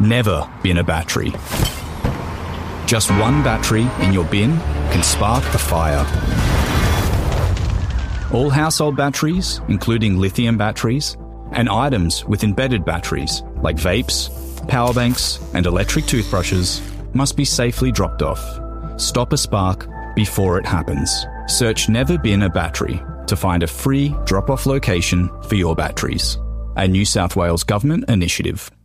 Never bin a battery. Just one battery in your bin can spark a fire. All household batteries, including lithium batteries, and items with embedded batteries, like vapes, power banks, and electric toothbrushes, must be safely dropped off. Stop a spark before it happens. Search Never Bin a Battery to find a free drop-off location for your batteries. A New South Wales Government initiative.